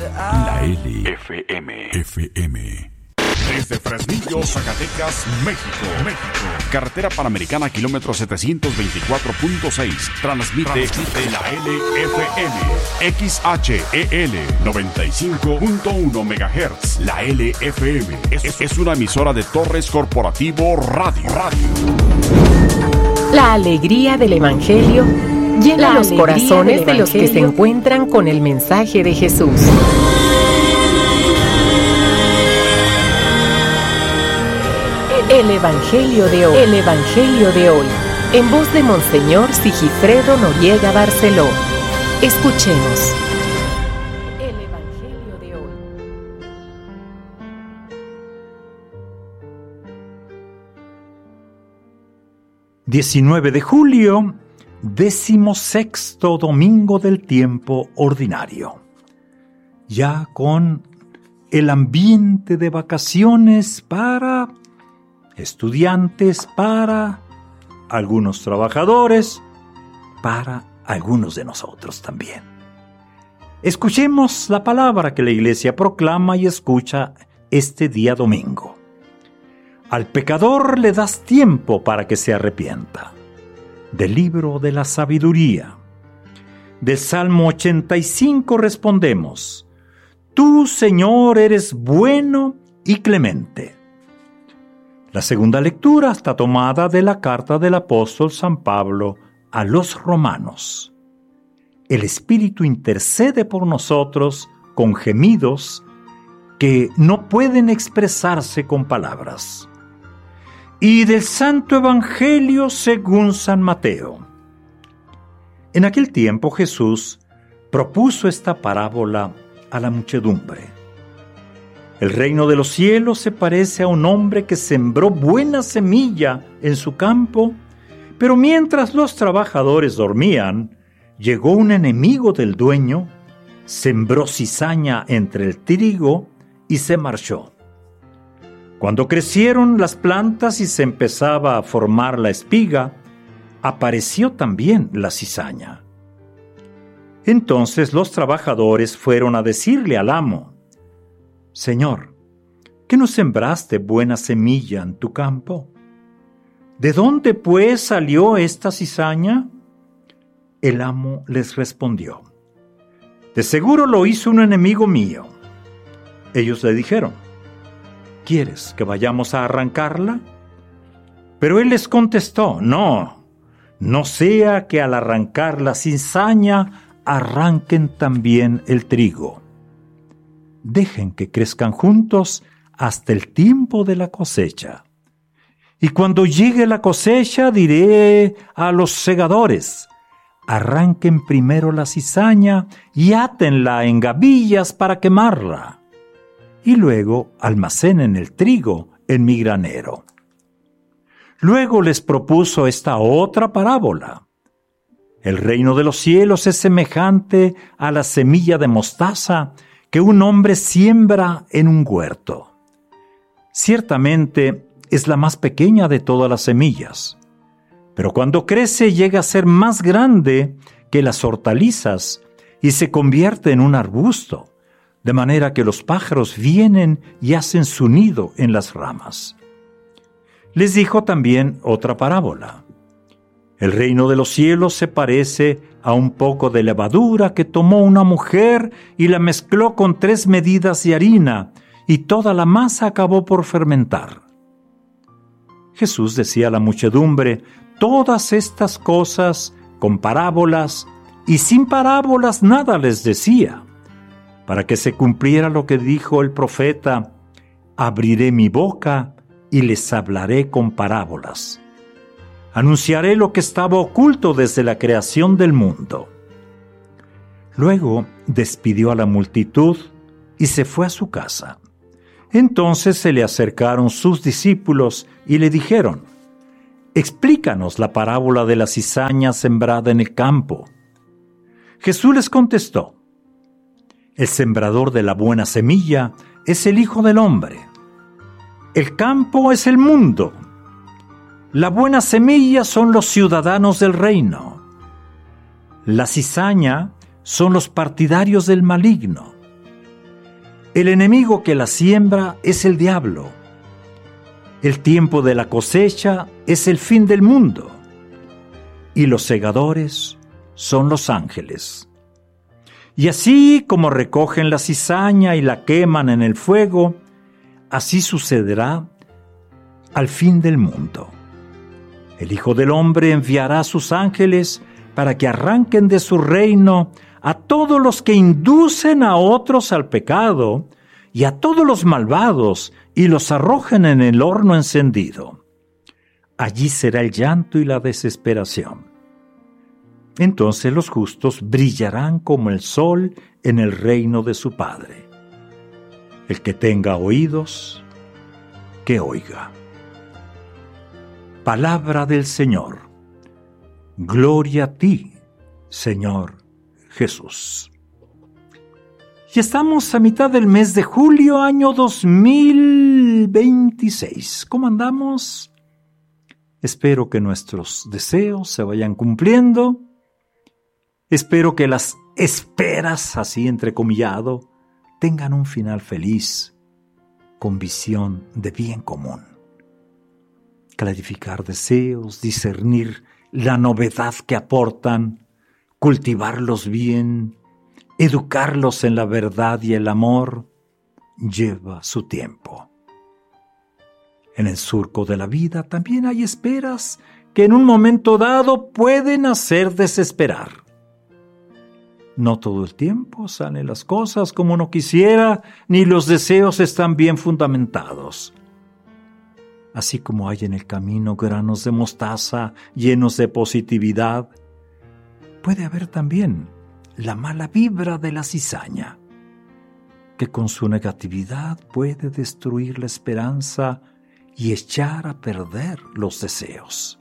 La LFM. Desde Fresnillo, Zacatecas, México. Carretera Panamericana, kilómetro 724.6. Transmite la LFM. XHEL 95.1 MHz. La LFM es una emisora de Torres Corporativo Radio. La alegría del Evangelio llena los corazones de los que se encuentran con el mensaje de Jesús. El Evangelio de hoy, en voz de Monseñor Sigifredo Noriega Barceló. Escuchemos. El Evangelio de hoy. 19 de julio, 16º domingo del tiempo ordinario. Ya con el ambiente de vacaciones para estudiantes, para algunos trabajadores, para algunos de nosotros también. Escuchemos la palabra que la Iglesia proclama y escucha este día domingo. Al pecador le das tiempo para que se arrepienta. Del libro de la sabiduría. Del Salmo 85 respondemos: Tú, Señor, eres bueno y clemente. La segunda lectura está tomada de la carta del apóstol San Pablo a los romanos. El Espíritu intercede por nosotros con gemidos que no pueden expresarse con palabras. Y del Santo Evangelio según San Mateo. En aquel tiempo Jesús propuso esta parábola a la muchedumbre. El reino de los cielos se parece a un hombre que sembró buena semilla en su campo, pero mientras los trabajadores dormían, llegó un enemigo del dueño, sembró cizaña entre el trigo y se marchó. Cuando crecieron las plantas y se empezaba a formar la espiga, apareció también la cizaña. Entonces los trabajadores fueron a decirle al amo: Señor, ¿qué no sembraste buena semilla en tu campo? ¿De dónde pues salió esta cizaña? El amo les respondió: De seguro lo hizo un enemigo mío. Ellos le dijeron: ¿Quieres que vayamos a arrancarla? Pero él les contestó: No sea que al arrancar la cizaña arranquen también el trigo. Dejen que crezcan juntos hasta el tiempo de la cosecha. Y cuando llegue la cosecha diré a los segadores: arranquen primero la cizaña y átenla en gavillas para quemarla. Y luego almacenen el trigo en mi granero. Luego les propuso esta otra parábola. El reino de los cielos es semejante a la semilla de mostaza que un hombre siembra en un huerto. Ciertamente es la más pequeña de todas las semillas, pero cuando crece llega a ser más grande que las hortalizas y se convierte en un arbusto, de manera que los pájaros vienen y hacen su nido en las ramas. Les dijo también otra parábola. El reino de los cielos se parece a un poco de levadura que tomó una mujer y la mezcló con 3 medidas de harina, y toda la masa acabó por fermentar. Jesús decía a la muchedumbre todas estas cosas con parábolas, y sin parábolas nada les decía, para que se cumpliera lo que dijo el profeta: abriré mi boca y les hablaré con parábolas. Anunciaré lo que estaba oculto desde la creación del mundo. Luego despidió a la multitud y se fue a su casa. Entonces se le acercaron sus discípulos y le dijeron: Explícanos la parábola de la cizaña sembrada en el campo. Jesús les contestó: El sembrador de la buena semilla es el Hijo del Hombre. El campo es el mundo. La buena semilla son los ciudadanos del reino. La cizaña son los partidarios del maligno. El enemigo que la siembra es el diablo. El tiempo de la cosecha es el fin del mundo. Y los segadores son los ángeles. Y así como recogen la cizaña y la queman en el fuego, así sucederá al fin del mundo. El Hijo del Hombre enviará a sus ángeles para que arranquen de su reino a todos los que inducen a otros al pecado y a todos los malvados y los arrojen en el horno encendido. Allí será el llanto y la desesperación. Entonces los justos brillarán como el sol en el reino de su Padre. El que tenga oídos, que oiga. Palabra del Señor. Gloria a ti, Señor Jesús. Y estamos a mitad del mes de julio, año 2026. ¿Cómo andamos? Espero que nuestros deseos se vayan cumpliendo. Espero que las esperas, así entrecomillado, tengan un final feliz, con visión de bien común. Clarificar deseos, discernir la novedad que aportan, cultivarlos bien, educarlos en la verdad y el amor, lleva su tiempo. En el surco de la vida también hay esperas que en un momento dado pueden hacer desesperar. No todo el tiempo salen las cosas como uno quisiera, ni los deseos están bien fundamentados. Así como hay en el camino granos de mostaza llenos de positividad, puede haber también la mala vibra de la cizaña, que con su negatividad puede destruir la esperanza y echar a perder los deseos.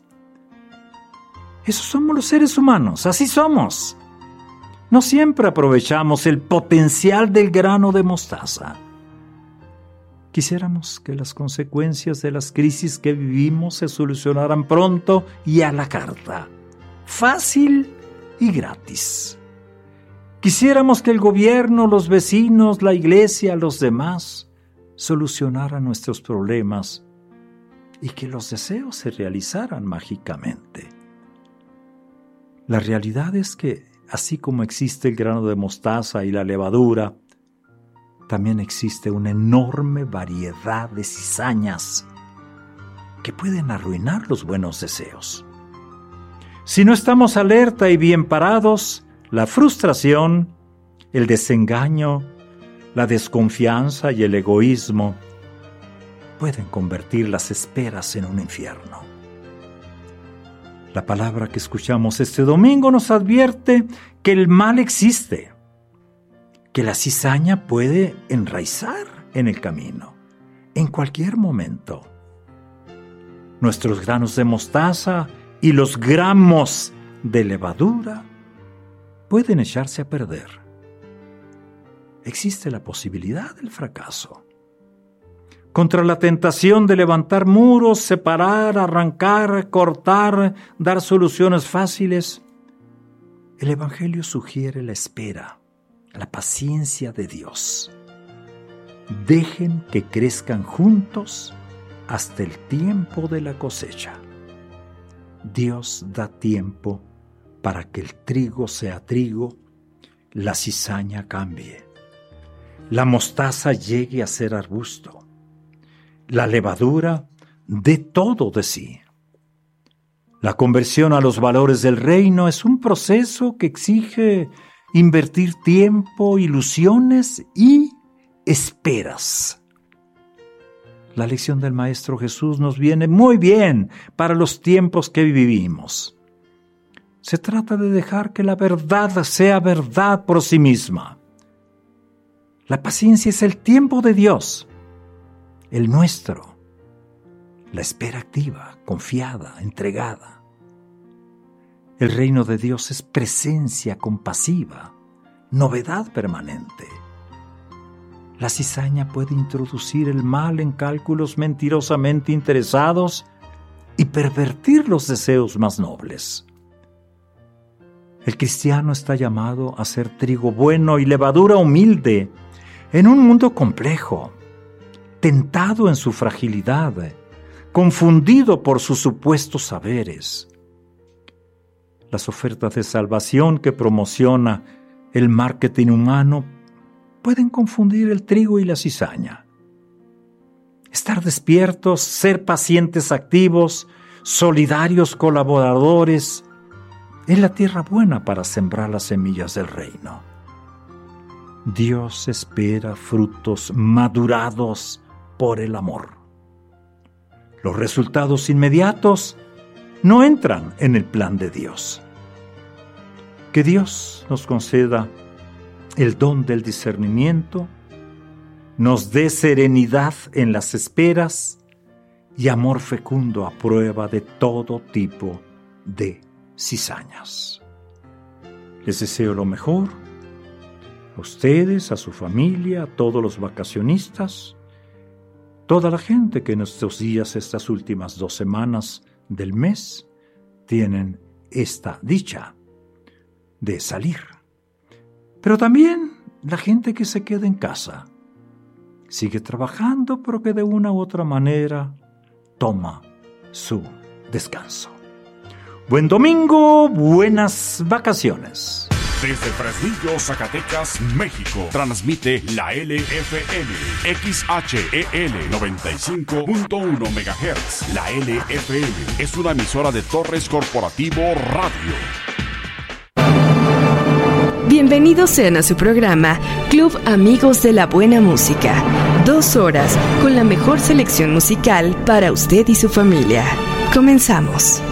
Esos somos los seres humanos, así somos. No siempre aprovechamos el potencial del grano de mostaza. Quisiéramos que las consecuencias de las crisis que vivimos se solucionaran pronto y a la carta, fácil y gratis. Quisiéramos que el gobierno, los vecinos, la iglesia, los demás solucionaran nuestros problemas y que los deseos se realizaran mágicamente. La realidad es que así como existe el grano de mostaza y la levadura, también existe una enorme variedad de cizañas que pueden arruinar los buenos deseos. Si no estamos alerta y bien parados, la frustración, el desengaño, la desconfianza y el egoísmo pueden convertir las esperas en un infierno. La palabra que escuchamos este domingo nos advierte que el mal existe, que la cizaña puede enraizar en el camino, en cualquier momento. Nuestros granos de mostaza y los gramos de levadura pueden echarse a perder. Existe la posibilidad del fracaso. Contra la tentación de levantar muros, separar, arrancar, cortar, dar soluciones fáciles, el Evangelio sugiere la espera, la paciencia de Dios. Dejen que crezcan juntos hasta el tiempo de la cosecha. Dios da tiempo para que el trigo sea trigo, la cizaña cambie, la mostaza llegue a ser arbusto, la levadura dé todo de sí. La conversión a los valores del reino es un proceso que exige invertir tiempo, ilusiones y esperas. La lección del Maestro Jesús nos viene muy bien para los tiempos que vivimos. Se trata de dejar que la verdad sea verdad por sí misma. La paciencia es el tiempo de Dios, el nuestro. La espera activa, confiada, entregada. El reino de Dios es presencia compasiva, novedad permanente. La cizaña puede introducir el mal en cálculos mentirosamente interesados y pervertir los deseos más nobles. El cristiano está llamado a ser trigo bueno y levadura humilde, En un mundo complejo, tentado en su fragilidad, confundido por sus supuestos saberes, las ofertas de salvación que promociona el marketing humano pueden confundir el trigo y la cizaña. Estar despiertos, ser pacientes activos, solidarios colaboradores, es la tierra buena para sembrar las semillas del reino. Dios espera frutos madurados por el amor. Los resultados inmediatos no entran en el plan de Dios. Que Dios nos conceda el don del discernimiento, nos dé serenidad en las esperas y amor fecundo a prueba de todo tipo de cizañas. Les deseo lo mejor a ustedes, a su familia, a todos los vacacionistas, toda la gente que en estos días, estas últimas 2 semanas del mes, tienen esta dicha de salir. Pero también la gente que se queda en casa, sigue trabajando, pero que de una u otra manera toma su descanso. Buen domingo, buenas vacaciones. Desde Fresnillo, Zacatecas, México, transmite la LFM, XHEL 95.1 MHz. La LFM es una emisora de Torres Corporativo Radio. Bienvenidos sean a su programa Club Amigos de la Buena Música. 2 horas con la mejor selección musical para usted y su familia. Comenzamos.